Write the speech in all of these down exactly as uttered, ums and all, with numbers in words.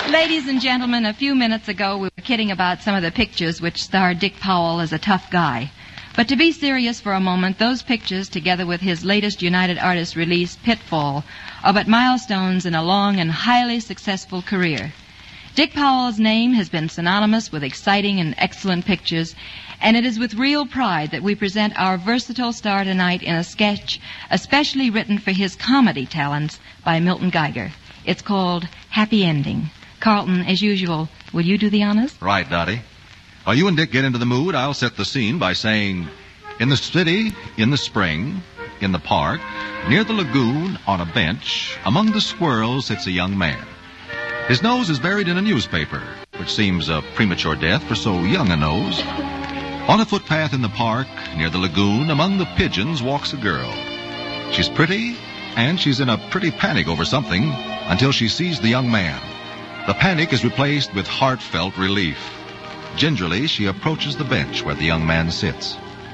Ladies and gentlemen, a few minutes ago we were kidding about some of the pictures which starred Dick Powell as a tough guy. But to be serious for a moment, those pictures, together with his latest United Artists release, Pitfall, are but milestones in a long and highly successful career. Dick Powell's name has been synonymous with exciting and excellent pictures, and it is with real pride that we present our versatile star tonight in a sketch especially written for his comedy talents by Milton Geiger. It's called Happy Ending. Carlton, as usual, will you do the honors? Right, Dottie. While you and Dick get into the mood, I'll set the scene by saying, in the city, in the spring, in the park, near the lagoon, on a bench, among the squirrels sits a young man. His nose is buried in a newspaper, which seems a premature death for so young a nose. On a footpath in the park, near the lagoon, among the pigeons, walks a girl. She's pretty, and she's in a pretty panic over something until she sees the young man. The panic is replaced with heartfelt relief. Gingerly, she approaches the bench where the young man sits.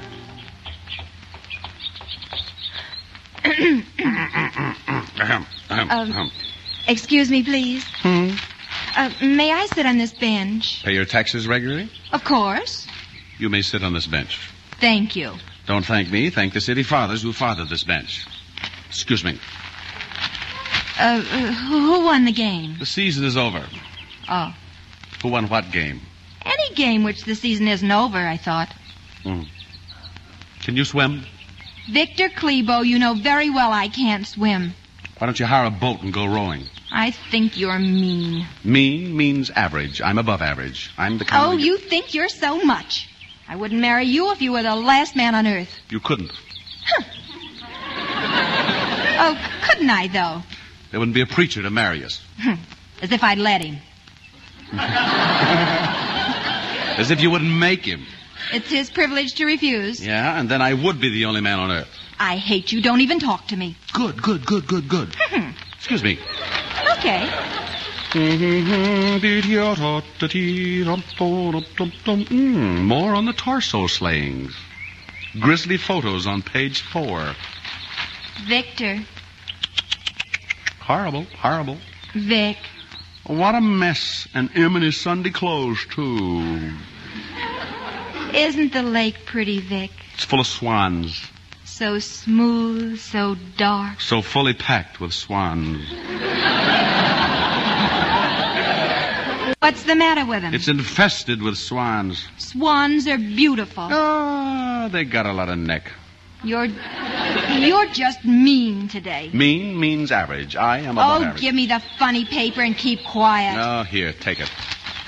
um, excuse me, please. Hmm? Uh, may I sit on this bench? Pay your taxes regularly? Of course. You may sit on this bench. Thank you. Don't thank me. Thank the city fathers who fathered this bench. Excuse me. Uh, who won the game? The season is over. Oh. Who won what game? Any game which the season isn't over, I thought. Hmm. Can you swim? Victor Klebo, you know very well I can't swim. Why don't you hire a boat and go rowing? I think you're mean. Mean means average. I'm above average. I'm the kind Oh, of... you think you're so much. I wouldn't marry you if you were the last man on earth. You couldn't. Huh. Oh, couldn't I, though? There wouldn't be a preacher to marry us. As if I'd let him. As if you wouldn't make him. It's his privilege to refuse. Yeah, and then I would be the only man on earth. I hate you. Don't even talk to me. Good, good, good, good, good. Excuse me. Okay. Mm, more on the torso slayings. Grisly photos on page four. Victor. Horrible, horrible. Vic. What a mess. And him in his Sunday clothes, too. Isn't the lake pretty, Vic? It's full of swans. So smooth, so dark. So fully packed with swans. What's the matter with him? It's infested with swans. Swans are beautiful. Ah, they got a lot of neck. You're... You're just mean today. Mean means average. I am above oh, average. Oh, give me the funny paper and keep quiet. Oh, here, take it.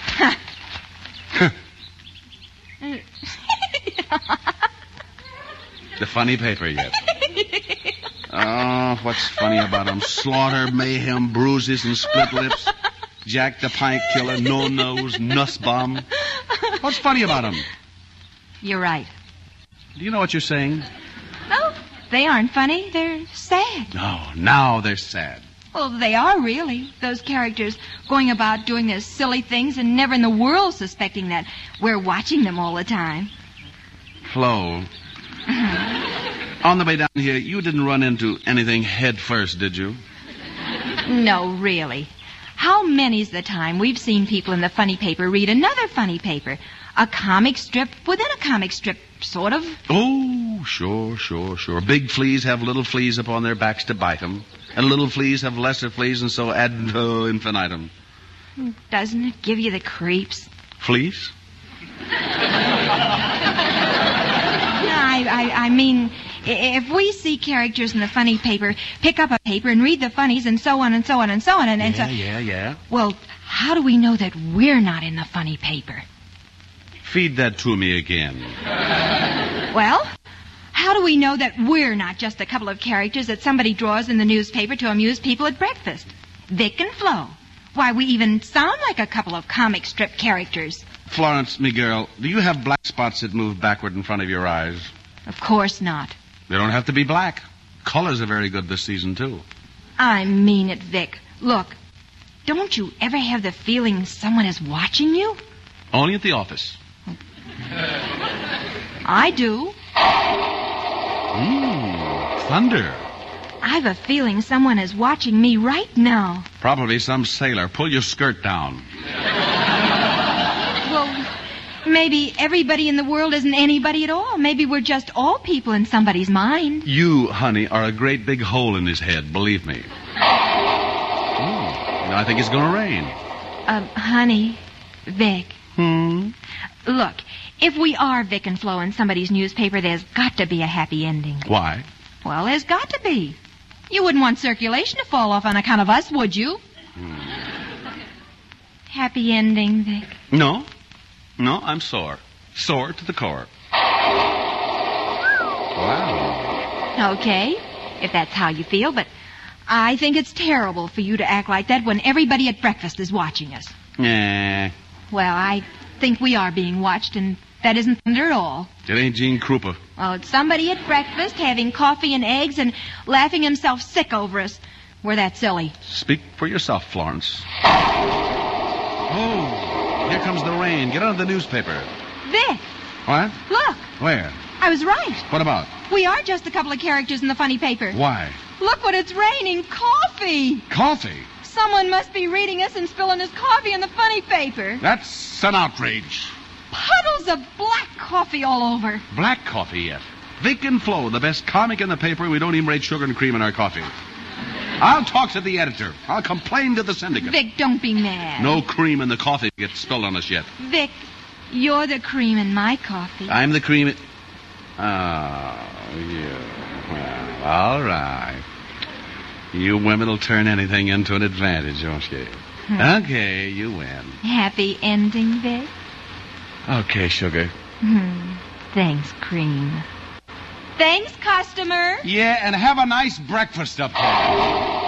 The funny paper yet. Oh, what's funny about them? Slaughter, mayhem, bruises, and split lips. Jack the Pike Killer, No Nose, Nussbaum. What's funny about them? You're right. Do you know what you're saying? No, they aren't funny. They're sad. No, now they're sad. Well, they are really. Those characters going about doing their silly things and never in the world suspecting that we're watching them all the time. Flo. On the way down here, you didn't run into anything head first, did you? No, really. How many's the time we've seen people in the funny paper read another funny paper? A comic strip within a comic strip, sort of. Oh, sure, sure, sure. Big fleas have little fleas upon their backs to bite them. And little fleas have lesser fleas, and so ad infinitum. Doesn't it give you the creeps? Fleas? I, I, I mean, if we see characters in the funny paper, pick up a paper and read the funnies and so on and so on and so on and, and yeah, so... Yeah, yeah, Well, how do we know that we're not in the funny paper? Feed that to me again. Well, how do we know that we're not just a couple of characters that somebody draws in the newspaper to amuse people at breakfast? Vic and Flo. Why, we even sound like a couple of comic strip characters. Florence, me girl, do you have black spots that move backward in front of your eyes? Of course not. They don't have to be black. Colors are very good this season, too. I mean it, Vic. Look, don't you ever have the feeling someone is watching you? Only at the office. I do. Mmm, thunder. I've a feeling someone is watching me right now. Probably some sailor. Pull your skirt down. Well, maybe everybody in the world isn't anybody at all. Maybe we're just all people in somebody's mind. You, honey, are a great big hole in his head, believe me. Oh, I think it's going to rain. Um, honey, Vic. Hmm? Look, if we are Vic and Flo in somebody's newspaper, there's got to be a happy ending. Why? Well, there's got to be. You wouldn't want circulation to fall off on account of us, would you? Hmm. Happy ending, Vic. No. No, I'm sore. Sore to the core. Wow. Okay, if that's how you feel, but I think it's terrible for you to act like that when everybody at breakfast is watching us. Yeah. Well, I think we are being watched, and that isn't thunder at all. It ain't Gene Krupa. Well, it's somebody at breakfast having coffee and eggs and laughing himself sick over us. We're that silly. Speak for yourself, Florence. Oh, here comes the rain. Get out of the newspaper. Vic, What? look, Where? I was right. What about? We are just a couple of characters in the funny paper. Why? Look what it's raining, coffee. Coffee. Someone must be reading us and spilling his coffee in the funny paper. That's an outrage. Puddles of black coffee all over. Black coffee yet. Vic and Flo, the best comic in the paper. We don't even rate sugar and cream in our coffee. I'll talk to the editor. I'll complain to the syndicate. Vic, don't be mad. No cream in the coffee gets spilled on us yet. Vic, you're the cream in my coffee. I'm the cream. Oh, yeah. Well, all right. You women will turn anything into an advantage, won't you? Hmm. Okay, you win. Happy ending, Vic? Okay, sugar. Hmm. Thanks, cream. Thanks, customer. Yeah, and have a nice breakfast up there.